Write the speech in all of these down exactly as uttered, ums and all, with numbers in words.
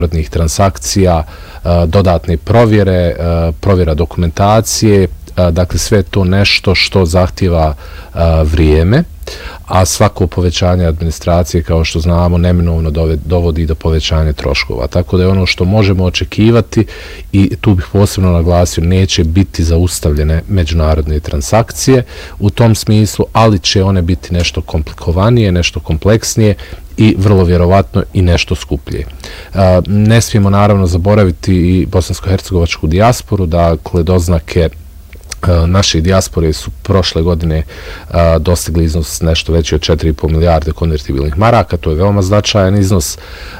međunarodnih transakcija, dodatne provjere, provjera dokumentacije, dakle sve to nešto što zahtjeva vrijeme, a svako povećanje administracije, kao što znamo, neminovno dovodi do povećanja troškova. Tako da je ono što možemo očekivati, i tu bih posebno naglasio, neće biti zaustavljene međunarodne transakcije u tom smislu, ali će one biti nešto komplikovanije, nešto kompleksnije i vrlo vjerovatno i nešto skuplje. Ne smijemo naravno zaboraviti i bosansko-hercegovačku dijasporu, dakle doznake naše dijaspore su prošle godine dostigli iznos nešto veći od četiri i po milijarde konvertibilnih maraka, to je veoma značajan iznos.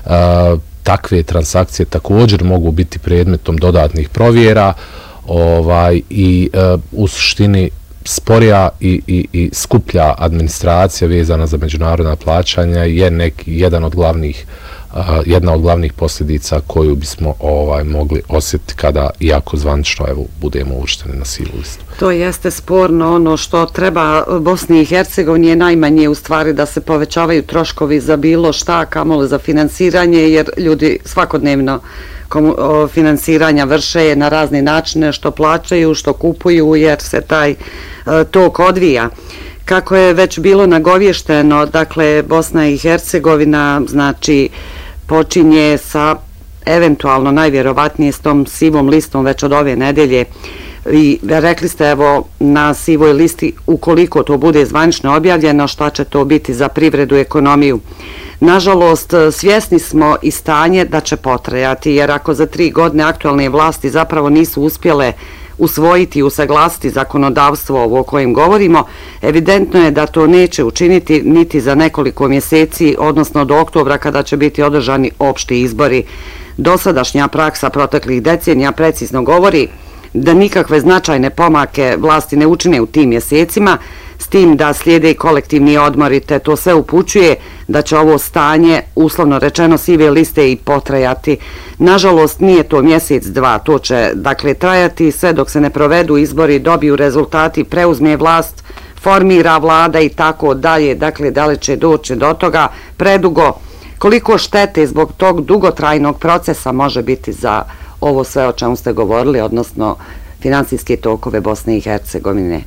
Takve transakcije također mogu biti predmetom dodatnih provjera ovaj, i u suštini sporija i, i, i skuplja administracija vezana za međunarodna plaćanja je neki, jedan od glavnih Uh, jedna od glavnih posljedica koju bismo ovaj mogli osjetiti kada, iako zvanično, evo, budemo uvršteni na sivu listu. To jeste sporno. Ono što treba Bosni i Hercegovini je najmanje u stvari da se povećavaju troškovi za bilo šta, kamoli za finansiranje, jer ljudi svakodnevno finansiranja vrše na razne načine, što plaćaju, što kupuju, jer se taj uh, tok odvija. Kako je već bilo nagovješteno, dakle, Bosna i Hercegovina, znači, počinje sa eventualno najvjerovatnije s tom sivom listom već od ove nedelje. I rekli ste, evo, na sivoj listi, ukoliko to bude zvanično objavljeno, šta će to biti za privredu i ekonomiju. Nažalost, svjesni smo i stanje da će potrajati, jer ako za tri godine aktualne vlasti zapravo nisu uspjele usvojiti i usaglasiti zakonodavstvo ovo o kojem govorimo, evidentno je da to neće učiniti niti za nekoliko mjeseci, odnosno do oktobra kada će biti održani opšti izbori. Dosadašnja praksa proteklih decenija precizno govori da nikakve značajne pomake vlasti ne učine u tim mjesecima, s tim da slijede i kolektivni odmori, te to sve upućuje da će ovo stanje, uslovno rečeno, sive liste i potrajati. Nažalost, nije to mjesec, dva, to će dakle trajati sve dok se ne provedu izbori, dobiju rezultati, preuzme vlast, formira vlada i tako dalje. Dakle, da li će doći do toga predugo? Koliko štete zbog tog dugotrajnog procesa može biti za ovo sve o čemu ste govorili, odnosno finansijske tokove Bosne i Hercegovine?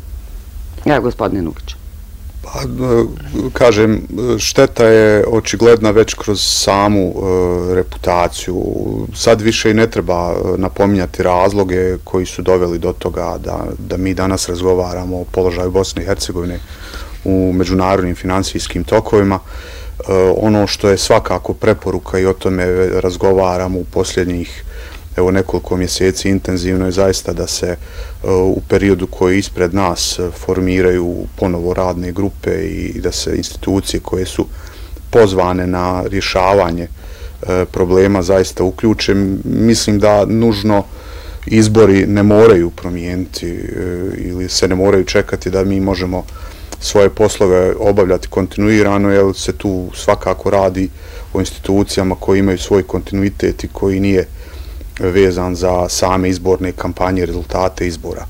Ja, gospodine Nukić. Pa, kažem, šteta je očigledna već kroz samu e, reputaciju. Sad više i ne treba napominjati razloge koji su doveli do toga da, da mi danas razgovaramo o položaju Bosne i Hercegovine u međunarodnim finansijskim tokovima. E, ono što je svakako preporuka, i o tome razgovaramo u posljednjih evo nekoliko mjeseci intenzivno, je zaista da se uh, u periodu koji je ispred nas uh, formiraju ponovo radne grupe i da se institucije koje su pozvane na rješavanje uh, problema zaista uključe. Mislim da nužno izbori ne moraju promijeniti uh, ili se ne moraju čekati da mi možemo svoje poslove obavljati kontinuirano, jer se tu svakako radi o institucijama koji imaju svoj kontinuitet i koji nije vezan za same izborne kampanje, rezultate izbora.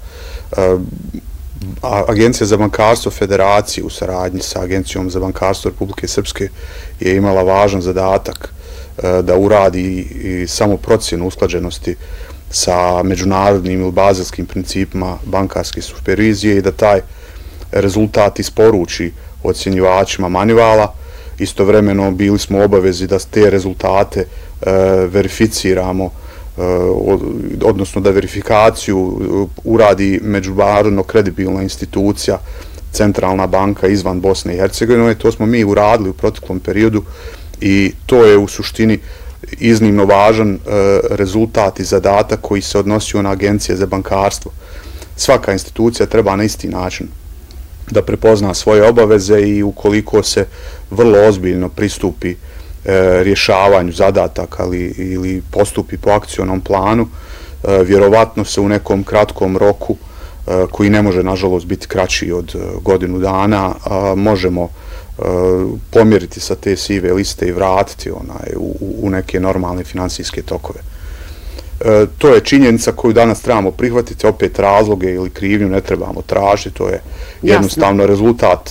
Agencija za bankarstvo Federacije u saradnji sa Agencijom za bankarstvo Republike Srpske je imala važan zadatak da uradi samo procjenu usklađenosti sa međunarodnim ili bazelskim principima bankarske supervizije i da taj rezultat isporuči ocjenjivačima Manivala. Istovremeno bili smo u obavezi da te rezultate verificiramo, odnosno da verifikaciju uradi međunarodno kredibilna institucija, Centralna banka izvan Bosne i Hercegovine. To smo mi uradili u proteklom periodu i to je u suštini iznimno važan rezultat i zadatak koji se odnosio na agencije za bankarstvo. Svaka institucija treba na isti način da prepozna svoje obaveze i ukoliko se vrlo ozbiljno pristupi rješavanju zadataka ili, ili postupi po akcionom planu, vjerovatno se u nekom kratkom roku, koji ne može nažalost biti kraći od godinu dana, možemo pomjeriti sa te sive liste i vratiti onaj, u, u neke normalne finansijske tokove. To je činjenica koju danas trebamo prihvatiti, opet razloge ili krivnju ne trebamo tražiti, to je jednostavno rezultat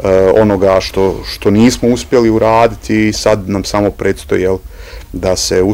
onoga što, što nismo uspjeli uraditi i sad nam samo predstoji, jel, da se